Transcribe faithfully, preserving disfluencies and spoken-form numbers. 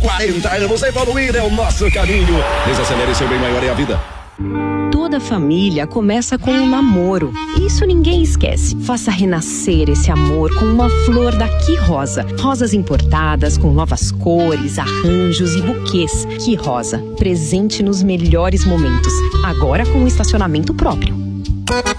quarenta anos, evoluir é o nosso caminho. Desacelere, seu bem maior é a vida. Toda família começa com um namoro. Isso ninguém esquece. Faça renascer esse amor com uma flor da Que Rosa. Rosas importadas com novas cores, arranjos e buquês. Que Rosa, presente nos melhores momentos. Agora com um estacionamento próprio.